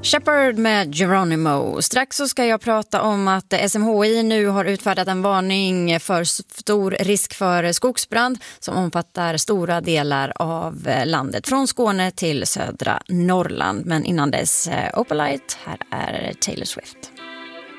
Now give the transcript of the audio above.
Shepherd med Geronimo. Strax så ska jag prata om att SMHI nu har utfärdat en varning för stor risk för skogsbrand som omfattar stora delar av landet, från Skåne till södra Norrland. Men innan dess, Opalite, här är Taylor Swift.